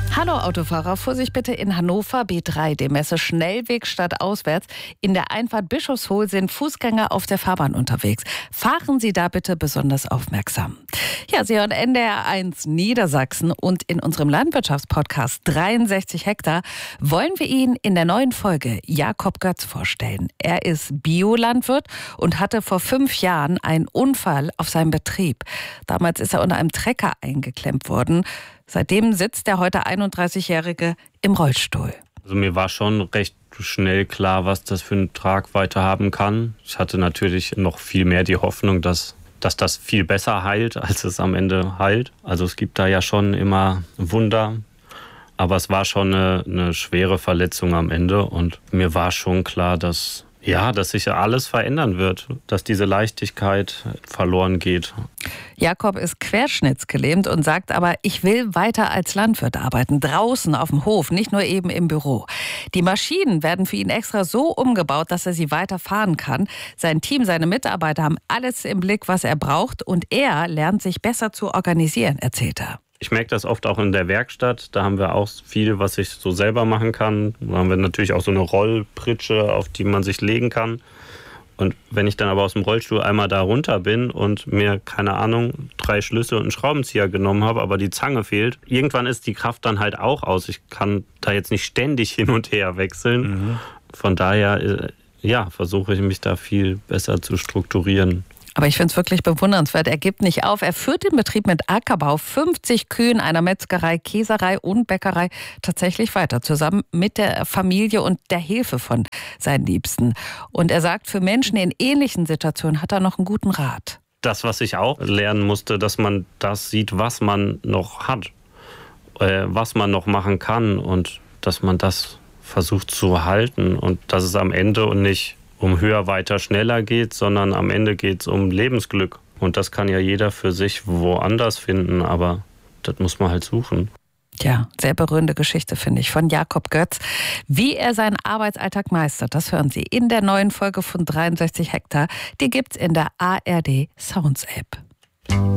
Hallo Autofahrer, Vorsicht bitte in Hannover B3, dem Messe-Schnellweg stadtauswärts. In der Einfahrt Bischofshohl sind Fußgänger auf der Fahrbahn unterwegs. Fahren Sie da bitte besonders aufmerksam. Ja, Sie hören NDR 1 Niedersachsen und in unserem Landwirtschaftspodcast 63 Hektar wollen wir Ihnen in der neuen Folge Jakob Götz vorstellen. Er ist Biolandwirt und hatte vor 5 Jahren einen Unfall auf seinem Betrieb. Damals ist er unter einem Trecker eingeklemmt worden. Seitdem sitzt der heute 31-Jährige im Rollstuhl. Also mir war schon recht schnell klar, was das für eine Tragweite haben kann. Ich hatte natürlich noch viel mehr die Hoffnung, dass das viel besser heilt, als es am Ende heilt. Also es gibt da ja schon immer Wunder. Aber es war schon eine schwere Verletzung am Ende. Und mir war schon klar, dass sich ja alles verändern wird, dass diese Leichtigkeit verloren geht. Jakob ist querschnittsgelähmt und sagt aber, ich will weiter als Landwirt arbeiten, draußen auf dem Hof, nicht nur eben im Büro. Die Maschinen werden für ihn extra so umgebaut, dass er sie weiter fahren kann. Sein Team, seine Mitarbeiter haben alles im Blick, was er braucht, und er lernt sich besser zu organisieren, erzählt er. Ich merke das oft auch in der Werkstatt. Da haben wir auch viel, was ich so selber machen kann. Da haben wir natürlich auch so eine Rollpritsche, auf die man sich legen kann. Und wenn ich dann aber aus dem Rollstuhl einmal da runter bin und mir, 3 Schlüssel und einen Schraubenzieher genommen habe, aber die Zange fehlt, irgendwann ist die Kraft dann halt auch aus. Ich kann da jetzt nicht ständig hin und her wechseln. Von daher, versuche ich mich da viel besser zu strukturieren. Aber ich finde es wirklich bewundernswert. Er gibt nicht auf. Er führt den Betrieb mit Ackerbau, 50 Kühen, einer Metzgerei, Käserei und Bäckerei tatsächlich weiter, zusammen mit der Familie und der Hilfe von seinen Liebsten. Und er sagt, für Menschen in ähnlichen Situationen hat er noch einen guten Rat. Das, was ich auch lernen musste, dass man das sieht, was man noch hat, was man noch machen kann, und dass man das versucht zu halten und dass es am Ende und nicht um höher, weiter, schneller geht, sondern am Ende geht es um Lebensglück. Und das kann ja jeder für sich woanders finden, aber das muss man halt suchen. Ja, sehr berührende Geschichte, finde ich, von Jakob Götz. Wie er seinen Arbeitsalltag meistert, das hören Sie in der neuen Folge von 63 Hektar. Die gibt's in der ARD Sounds App.